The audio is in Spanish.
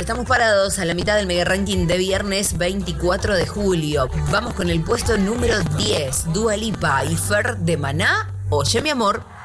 estamos parados a la mitad del mega ranking de viernes 24 de julio. Vamos con el puesto número 10, Dua Lipa y Fer de Maná, Oye mi amor.